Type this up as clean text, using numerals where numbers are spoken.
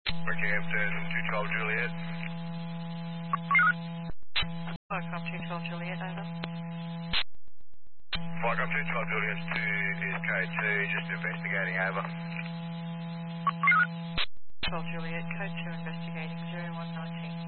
Rockhampton, 212 Juliet. Qualcomm 212 Juliet, over. Qualcomm 212 Juliet is K2, just investigating, over. 12 Juliet, code 2 investigating 0119.